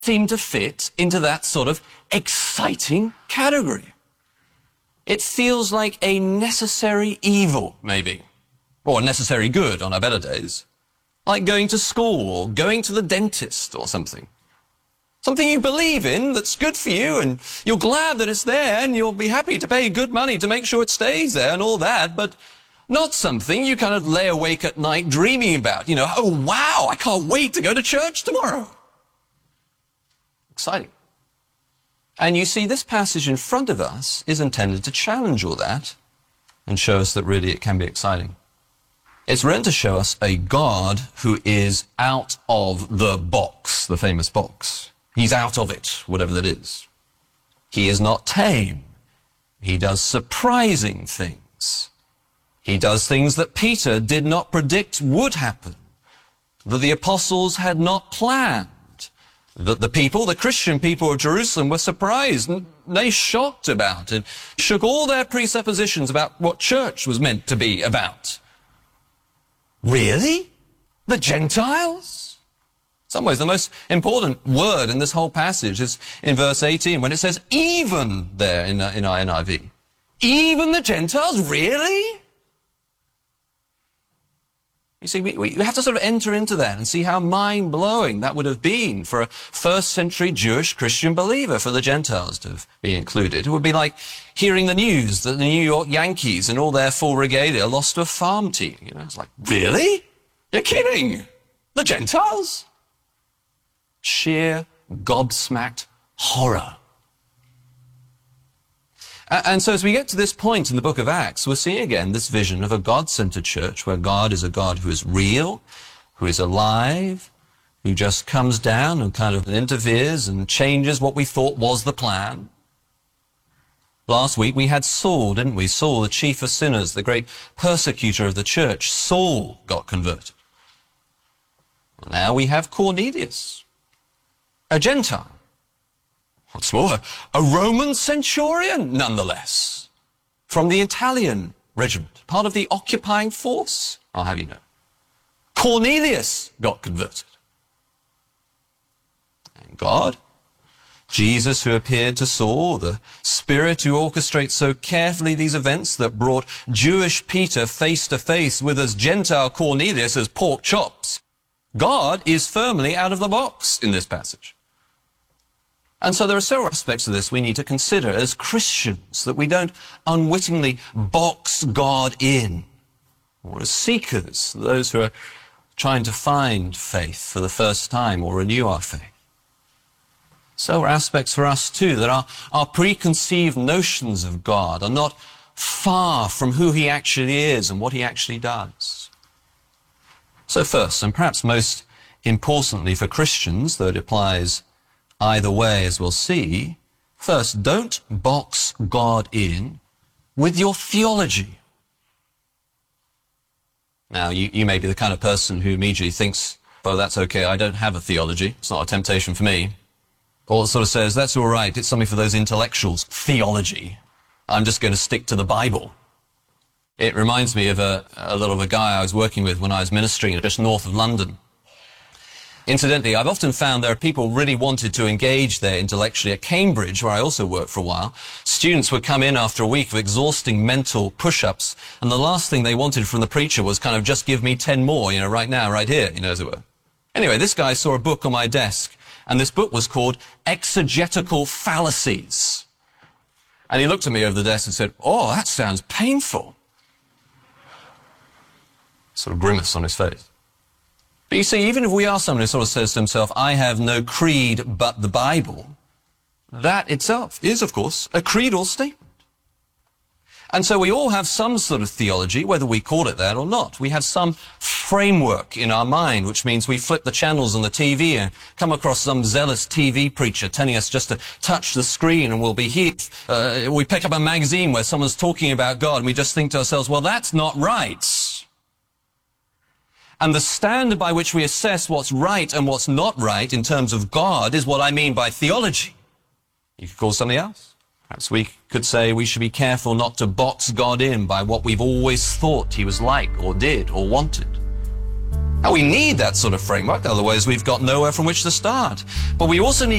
seem to fit into that sort of exciting category. It feels like a necessary evil, maybe, or a necessary good on our better days, like going to school or going to the dentist or something. Something you believe in that's good for you, and you're glad that it's there, and you'll be happy to pay good money to make sure it stays there and all that, but not something you kind of lay awake at night dreaming about. You know, oh, wow, I can't wait to go to church tomorrow. Exciting. And you see, this passage in front of us is intended to challenge all that and show us that really it can be exciting. It's written to show us a God who is out of the box, the famous box. He's out of it, whatever that is. He is not tame. He does surprising things. He does things that Peter did not predict would happen, that the apostles had not planned, that the people, the Christian people of Jerusalem, were surprised and they shocked about and shook all their presuppositions about what church was meant to be about. Really? The Gentiles? In some ways, the most important word in this whole passage is in verse 18, when it says even there in our NIV. Even the Gentiles? Really? You see, we have to sort of enter into that and see how mind-blowing that would have been for a first-century Jewish Christian believer, for the Gentiles to be included. It would be like hearing the news that the New York Yankees and all their full regalia lost to a farm team. You know, it's like, really? You're kidding? The Gentiles? Sheer gobsmacked horror. And so as we get to this point in the book of Acts, we're seeing again this vision of a God-centered church where God is a God who is real, who is alive, who just comes down and kind of interferes and changes what we thought was the plan. Last week we had Saul, didn't we? Saul, the chief of sinners, the great persecutor of the church. Saul got converted. Now we have Cornelius, a Gentile. What's more, a Roman centurion, nonetheless, from the Italian regiment, part of the occupying force, I'll have you know. Cornelius got converted. And God, Jesus who appeared to Saul, the Spirit who orchestrates so carefully these events that brought Jewish Peter face to face with as Gentile Cornelius as pork chops. God is firmly out of the box in this passage. And so there are several aspects of this we need to consider as Christians, that we don't unwittingly box God in, or as seekers, those who are trying to find faith for the first time or renew our faith. So are aspects for us too, that our preconceived notions of God are not far from who he actually is and what he actually does. So first, and perhaps most importantly for Christians, though it applies either way, as we'll see, first, don't box God in with your theology. Now, you may be the kind of person who immediately thinks, oh, that's okay, I don't have a theology, it's not a temptation for me. Or sort of says, that's all right, it's something for those intellectuals, theology. I'm just going to stick to the Bible. It reminds me of a guy I was working with when I was ministering just north of London. Incidentally, I've often found there are people really wanted to engage there intellectually at Cambridge, where I also worked for a while. Students would come in after a week of exhausting mental push-ups, and the last thing they wanted from the preacher was kind of just give me 10 more, right now, right here, as it were. Anyway, this guy saw a book on my desk, and this book was called Exegetical Fallacies. And he looked at me over the desk and said, oh, that sounds painful. Sort of grimace on his face. But you see, even if we are someone who sort of says to himself, I have no creed but the Bible, that itself is, of course, a creedal statement. And so we all have some sort of theology, whether we call it that or not. We have some framework in our mind, which means we flip the channels on the TV and come across some zealous TV preacher telling us just to touch the screen and we'll be healed. We pick up a magazine where someone's talking about God and we just think to ourselves, well, that's not right. And the standard by which we assess what's right and what's not right in terms of God is what I mean by theology. You could call something else. Perhaps we could say we should be careful not to box God in by what we've always thought he was like or did or wanted. Now, we need that sort of framework, otherwise we've got nowhere from which to start. But we also need